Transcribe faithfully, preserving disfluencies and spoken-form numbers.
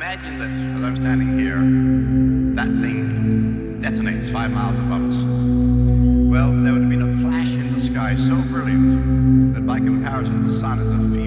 imagine that as I'm standing here, that thing detonates five miles above us. Well, there would have been a flash in the sky so brilliant that by comparison the sun is a field